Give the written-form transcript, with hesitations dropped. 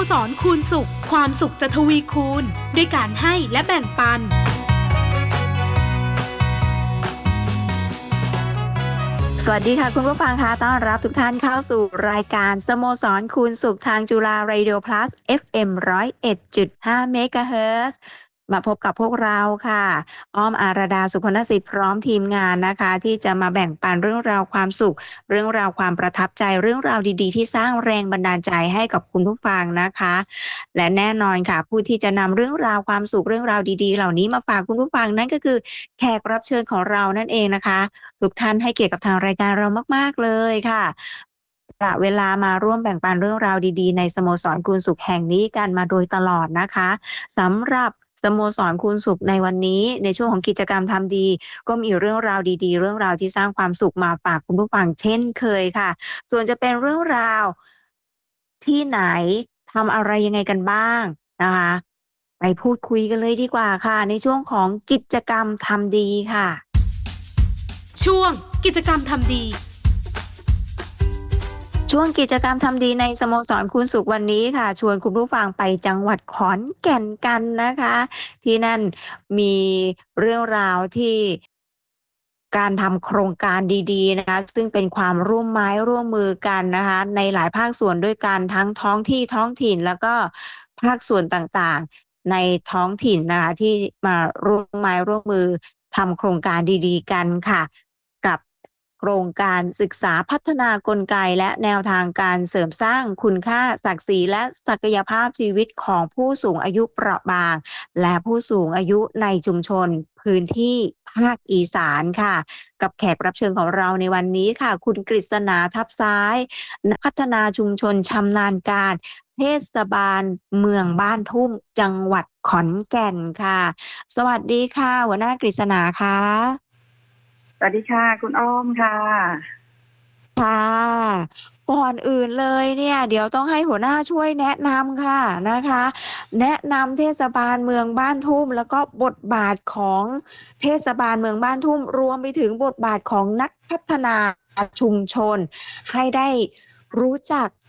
สรคูณสุขความสุขจะทวีคูณด้วยการให้และแบ่งปันสวัสดีค่ะคุณผู้ฟังคะต้อนรับทุกท่านเข้าสู่รายการสโมสรคูณสุขทางจุฬา Radio Plus FM 101.5 เมกะเฮิรตซ์มาพบกับพวกเราค่ะอ้อมอารดาสุขนสิทธิ์พร้อมทีมงานนะคะที่จะมาแบ่งปันเรื่องราวความสุขเรื่องราวความประทับใจเรื่องราวดีๆที่สร้างแรงบันดาลใจให้กับคุณผู้ฟังนะคะและแน่นอนค่ะผู้ที่จะนำเรื่องราวความสุขเรื่องราวดีๆเหล่านี้มาฝากคุณผู้ฟังนั่นก็คือแขกรับเชิญของเรานั่นเองนะคะทุกท่านให้เกียรติกับทางรายการเรามากๆเลยค่ะเวลามาร่วมแบ่งปันเรื่องราวดีๆในสโมสรคูณสุขแห่งนี้กันมาโดยตลอดนะคะสำหรับสโมสรคูณสุขในวันนี้ในช่วงของกิจกรรมทำดีก็มีเรื่องราวดีๆเรื่องราวที่สร้างความสุขมาฝากคุณผู้ฟังเช่นเคยค่ะส่วนจะเป็นเรื่องราวที่ไหนทำอะไรยังไงกันบ้างนะคะไปพูดคุยกันเลยดีกว่าค่ะในช่วงของกิจกรรมทำดีค่ะช่วงกิจกรรมทำดีช่วงกิจกรรมทำดีในสโมสรคูณสุขวันนี้ค่ะชวนคุณผู้ฟังไปจังหวัดขอนแก่นกันนะคะที่นั่นมีเรื่องราวที่การทำโครงการดีๆนะคะซึ่งเป็นความร่วมไม้ร่วมมือกันนะคะในหลายภาคส่วนด้วยกันทั้งท้องที่ท้องถิ่นแล้วก็ภาคส่วนต่างๆในท้องถิ่นนะคะที่มาร่วมไม้ร่วมมือทำโครงการดีๆกันค่ะกับโครงการศึกษาพัฒนากลไกและแนวทางการเสริมสร้างคุณค่าศักดิ์ศรีและศักยภาพชีวิตของผู้สูงอายุเปราะบางและผู้สูงอายุในชุมชนพื้นที่ภาคอีสานค่ะกับแขกรับเชิญของเราในวันนี้ค่ะคุณกฤษณาทับซ้ายนักพัฒนาชุมชนชำนาญการเทศบาลเมืองบ้านทุ่มจังหวัดขอนแก่นค่ะสวัสดีค่ะหัวหน้ากฤษณาค่ะสวัสดีค่ะคุณอ้อมค่ะค่ะก่อนอื่นเลยเนี่ยเดี๋ยวต้องให้หัวหน้าช่วยแนะนำค่ะนะคะแนะนำเทศบาลเมืองบ้านทุ่มแล้วก็บทบาทของเทศบาลเมืองบ้านทุ่มรวมไปถึงบทบาทของนักพัฒนาชุมชนให้ได้รู้จัก